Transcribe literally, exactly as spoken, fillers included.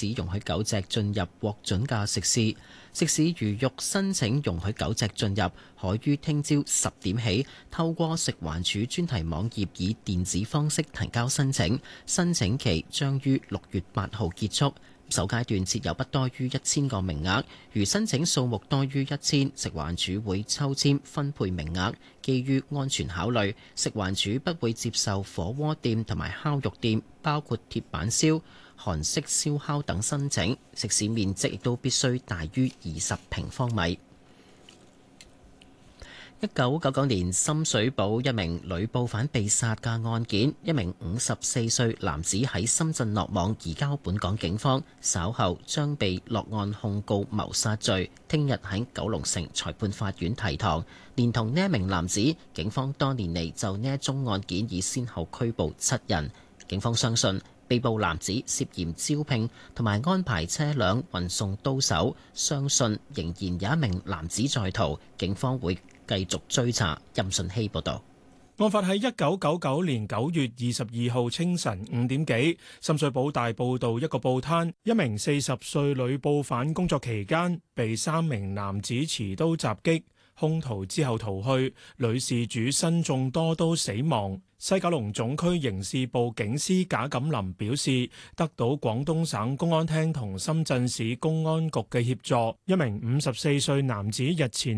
始容許狗隻進入獲准嘅食肆。食肆如欲申請容許狗隻進入，可於聽朝十點起透過食環署專題網頁以電子方式提交申請，申請期將於六月八號結束。首階段設有不多於一千個名額，如申請數目多於一千，食環署會抽籤分配名額。基於安全考慮，食環署不會接受火鍋店同埋烤肉店，包括鐵板燒、韓式燒烤等申請。食肆面積亦都必須大於二十平方米。一九九九年深水埗一名女報販被殺嘅案件，一名五十四歲男子喺深圳落網，移交本港警方，稍後將被落案控告謀殺罪，聽日喺九龍城裁判法院提堂。連同呢一名男子，警方多年嚟就呢一宗案件已先後拘捕七人。警方相信被捕男子涉嫌招聘同埋安排車輛運送刀手，相信仍然有一名男子在逃，警方會繼續追查。任順希報道。 案發喺一九九九年九月二十二號清晨五點幾，深水埗大埔道一個報攤，一名四十歲女報販工作期間被三名男子持刀襲擊，兇徒之後逃去，女事主身中多刀死亡。西九龍總區刑事部警司賈錦林表示，得到廣東省公安廳同深圳市公安局嘅協助，一名五十四歲男子日前